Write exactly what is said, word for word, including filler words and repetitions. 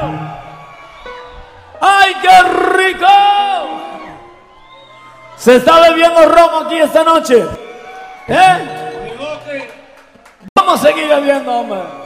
¡Ay, qué rico! Se está bebiendo romo aquí esta noche. ¿Eh? Vamos a seguir bebiendo, hombre.